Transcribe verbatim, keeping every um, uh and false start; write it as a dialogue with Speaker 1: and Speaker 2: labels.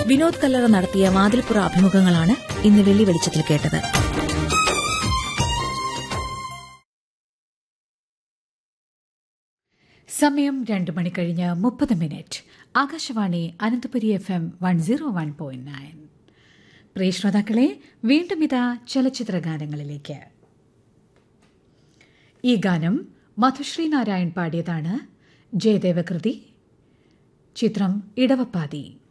Speaker 1: വിനോദ് കല്ലറ നടത്തിയ വാതിൽപ്പുറ അഭിമുഖങ്ങളാണ് ഇന്ന് വെള്ളി വെളിച്ചത്തിൽ കേട്ടത്.
Speaker 2: സമയം രണ്ടു മണി കഴിഞ്ഞ് മുപ്പത് minute. Akashvani Ananthapuri F M one zero one point nine. പ്രിയ ശ്രോതാക്കളെ, വീണ്ടും ഇതാ ചലച്ചിത്ര ഗാനങ്ങളിലേക്ക്. ഈ ഗാനം മധുശ്രീ നാരായൺ പാടിയതാണ്. ജയദേവകൃതി. ചിത്രം ഇടവപ്പാതി.